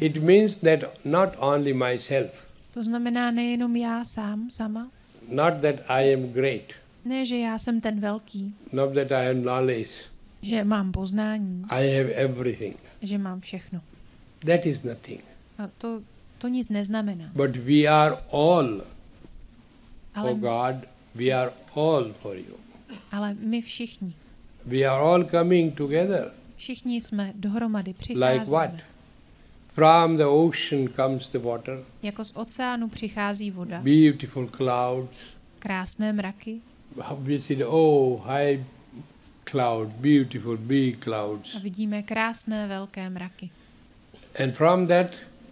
It means that not only myself, To znamená nejenom já sama, not that I am great, ne, že já jsem ten velký, not that I have knowledge, že mám poznání, I have everything. že mám všechno. That is nothing. A to nic neznamená. But we are all, Ale, oh God, we are all for you. ale my všichni, We are all coming together. všichni jsme dohromady, Like přicházíme. what? From the ocean comes the water, Jako z oceánu přichází voda, beautiful clouds. krásné mraky We see high cloud, beautiful big a clouds. vidíme krásné velké mraky. And from that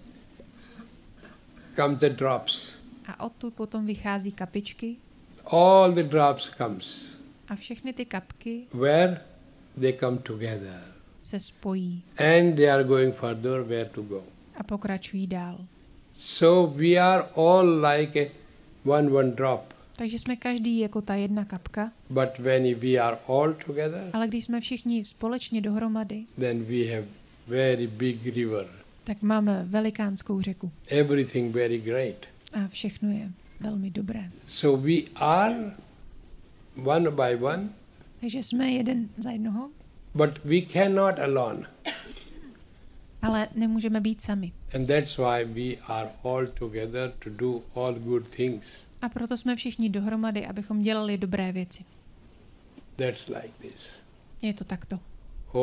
come the drops. A odtud potom vychází kapičky All the drops comes. a všechny ty kapky Where? They come together. se spojí And they are going further where to go. a pokračují dál. So we are all like a one drop. Takže jsme každý jako ta jedna kapka, But when we are all together, ale když jsme všichni společně dohromady, then we have very big river. tak máme velikánskou řeku Everything very great. a všechno je velmi dobré. So we are one by one, Takže jsme jeden za jednoho, but we cannot alone. ale nemůžeme být sami. And that's why we are all together to do all good things. A proto jsme všichni dohromady, abychom dělali dobré věci. That's like this. Je to takto.